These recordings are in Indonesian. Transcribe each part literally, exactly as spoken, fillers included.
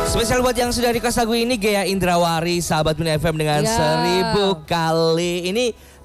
Spesial buat yang sudah request lagu ini, Gea Indrawari, sahabat Bunda F M dengan Ya. seribu kali. Ini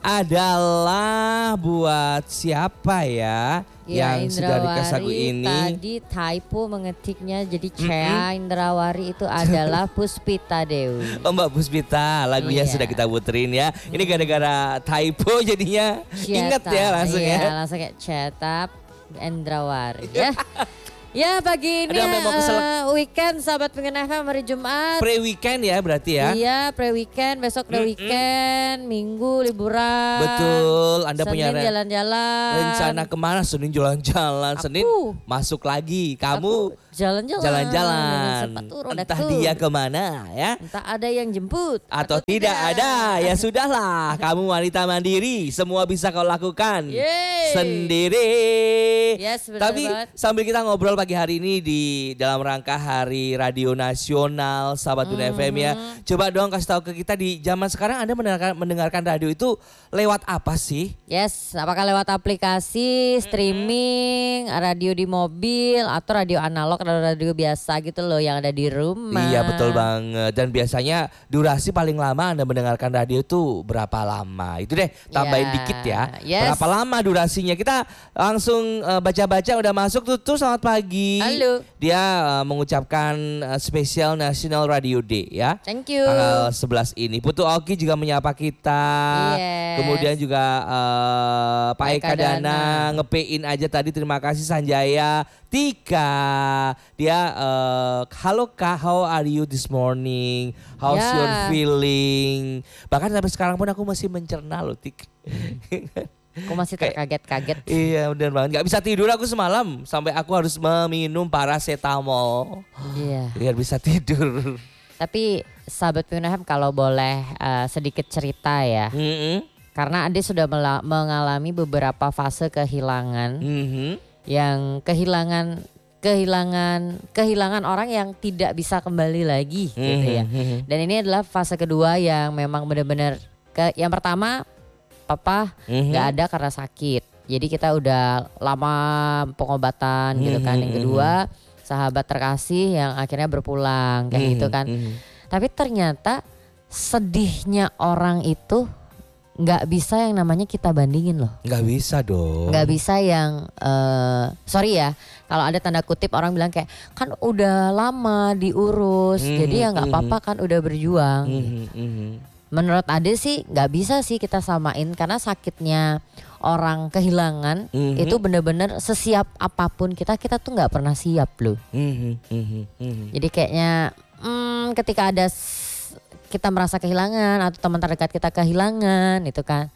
adalah buat siapa ya, Ya, yang sudah request lagu Indrawari ini? tadi typo mengetiknya jadi Cea Indrawari itu adalah Puspita Dewi. Oh, Mbak Puspita, lagunya Iya. sudah kita puterin ya. Ini gara-gara typo jadinya inget ya langsung iya, ya. langsung kayak Cetap Indrawari ya. Ya pagi ini Ada yang mau kesel- eh, weekend sahabat pengen F M hari Jumat. Pre-weekend ya berarti ya. Iya pre weekend, besok pre weekend, Minggu liburan. Betul, Anda Senin punya re- jalan-jalan. rencana kemana? Senin jalan-jalan, Senin Aku. masuk lagi. Kamu Aku jalan-jalan. Dengan jalan-jalan. sepatu Entah rodaku. dia kemana ya. Entah ada yang jemput Atau tidak ada, ya sudahlah. Kamu wanita mandiri, semua bisa kau lakukan Yeay. sendiri. Yes, benar Tapi banget. sambil kita ngobrol pagi hari ini di dalam rangka Hari Radio Nasional Sahabat Bunda F M ya. Mm-hmm. Coba dong kasih tahu ke kita di zaman sekarang Anda mendengarkan, mendengarkan radio itu lewat apa sih? Yes, apakah lewat aplikasi, streaming, radio di mobil, atau radio analog atau radio biasa gitu loh yang ada di rumah. Iya betul banget. Dan biasanya durasi paling lama Anda mendengarkan radio itu berapa lama? Itu deh tambahin Ya, dikit ya. yes. Berapa lama durasinya? Kita langsung uh, baca-baca udah masuk. Tutu selamat pagi. Halo. Dia uh, mengucapkan uh, spesial National Radio Day ya. Thank you. Tanggal sebelas ini. Putu Oki juga menyapa kita. Yes. Kemudian juga uh, Pak Pak Eka Eka Dana Dana. ngepein aja tadi. Terima kasih Sanjaya Tika. Dia uh, halo Kak, how are you this morning? How's Ya. your feeling? Bahkan sampai sekarang pun aku masih mencerna loh Tik. Aku masih Kayak- terkaget-kaget. Iya benar banget. Gak bisa tidur aku semalam. Sampai aku harus meminum paracetamol. Iya. Biar bisa tidur. Tapi sahabat Pinaham kalau boleh eh, sedikit cerita ya. Mm-mm. Karena Ade sudah mela- mengalami beberapa fase kehilangan. Mhm. Yang kehilangan kehilangan kehilangan orang yang tidak bisa kembali lagi gitu ya. Mhm. Dan ini adalah fase kedua yang memang benar-benar ke yang pertama papa Mhm. nggak ada karena sakit. Jadi kita udah lama pengobatan gitu kan. Yang Mhm. kedua sahabat terkasih yang akhirnya berpulang kayak gitu kan. Mhm. Tapi ternyata sedihnya orang itu nggak bisa yang namanya kita bandingin loh. Nggak bisa dong. Nggak bisa yang eh, sorry ya kalau ada tanda kutip orang bilang kayak kan udah lama diurus Mhm, jadi ya nggak mhm. apa-apa kan udah berjuang. Mhm, mhm. Menurut Ade sih nggak bisa sih kita samain karena sakitnya orang kehilangan Mhm. itu bener-bener sesiap apapun kita kita tuh nggak pernah siap loh. Mhm, mhm, mhm. Jadi kayaknya hmm, ketika ada s- kita merasa kehilangan atau teman terdekat kita kehilangan itu kan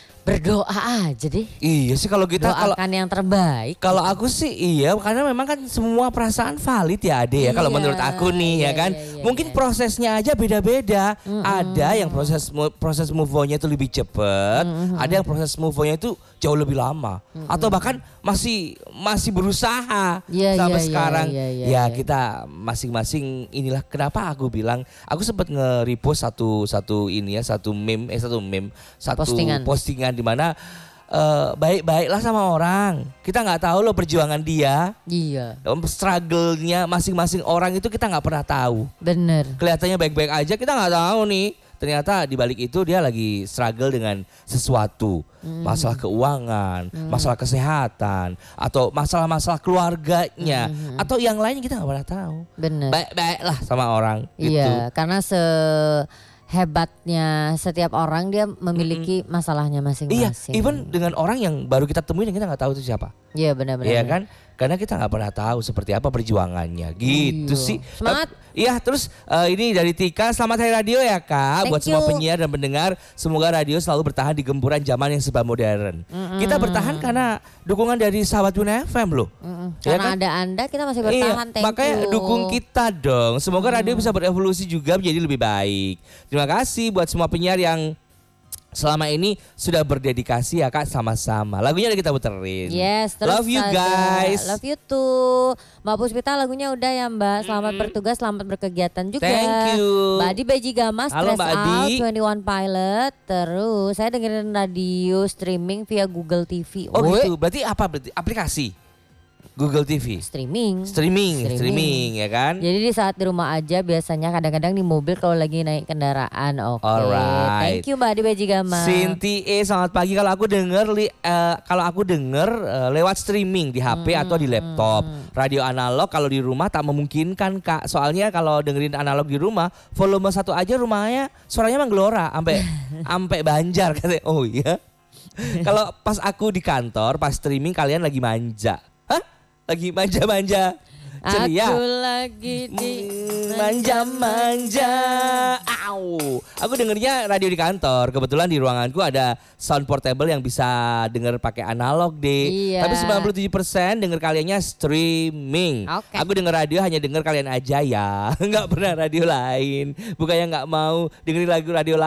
berdoa aja deh. Iya sih kalau kita kalau Doakan yang terbaik. kalau aku sih iya karena memang kan semua perasaan valid ya Ade ya kalau Iya, menurut aku nih iya, ya kan iya, iya, mungkin iya. prosesnya aja beda-beda. Ada yang proses mu- proses move on-nya itu lebih cepet, ada yang proses move on-nya itu jauh lebih lama atau bahkan masih masih berusaha Iya, sampai iya, iya, sekarang. iya, iya, ya iya. kita masing-masing inilah kenapa aku bilang aku sempat nge-repost satu satu ini ya satu meme eh satu meme satu Postingan. postingan di mana eh, baik-baiklah sama orang. Kita nggak tahu loh perjuangan dia, Iya, em, struggle-nya masing-masing orang itu kita nggak pernah tahu. bener. Kelihatannya baik-baik aja, kita nggak tahu nih. Ternyata di balik itu dia lagi struggle dengan sesuatu, masalah keuangan, masalah kesehatan, atau masalah-masalah keluarganya, atau yang lain kita nggak pernah tahu. Bener. Baik-baiklah sama orang gitu. Iya, karena sehebatnya setiap orang dia memiliki masalahnya Iya, masing-masing. even dengan orang yang baru kita temuin yang kita nggak tahu itu siapa. Iya benar-benar. Iya kan? Karena kita nggak pernah tahu seperti apa perjuangannya. Gitu Iya. sih. Semangat. Tep- Iya, terus eh, ini dari Tika, selamat hari radio ya Kak. Thank Buat semua you. penyiar dan pendengar, semoga radio selalu bertahan di gempuran zaman yang serba modern. Kita bertahan karena dukungan dari sahabat Bunda F M loh. Mm-mm. Iya Karena kan? ada Anda kita masih bertahan. Iya, Thank makanya you. dukung kita dong. Semoga radio bisa berevolusi juga menjadi lebih baik. Terima kasih buat semua penyiar yang selama ini sudah berdedikasi ya Kak sama-sama. Lagunya udah kita puterin. Yes, terus Love you ada- guys. Love you too. Mbak Puspita lagunya udah ya Mbak. Selamat bertugas, selamat berkegiatan juga. Thank you. Mbak Adi Beji Gama, Halo, Stress Mbak Out, Adi. dua puluh satu Pilot. Terus saya dengerin radio streaming via Google T V. Oh Woi, gitu, berarti apa berarti aplikasi? Google T V. Streaming. Streaming, streaming, streaming ya kan? Jadi di saat di rumah aja biasanya kadang-kadang di mobil kalau lagi naik kendaraan. Oke. Alright. Thank you Mbak Adi Bajigama. Sinti E selamat pagi. Kalau aku denger li, uh, kalau aku denger uh, lewat streaming di H P hmm, atau di laptop. Radio analog kalau di rumah tak memungkinkan Kak. Soalnya kalau dengerin analog di rumah volume satu aja rumahnya suaranya menggelora sampai sampai Banjar katanya. Oh iya. Kalau pas aku di kantor pas streaming kalian lagi manja. Lagi manja-manja ceria. Aku lagi di manja-manja. Au. Aku dengernya radio di kantor. Kebetulan di ruanganku ada sound portable yang bisa denger pakai analog deh. Iya. Tapi sembilan puluh tujuh persen denger kaliannya streaming. Okay. Aku denger radio hanya denger kalian aja ya. Enggak pernah radio lain. Bukannya enggak mau dengerin lagu radio lain.